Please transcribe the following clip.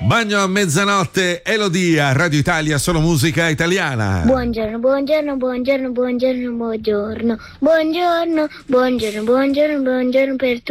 Bagno a mezzanotte, Elodia, Radio Italia, solo musica italiana. Buongiorno, buongiorno, buongiorno, buongiorno, buongiorno, buongiorno, buongiorno, buongiorno, buongiorno per tutti.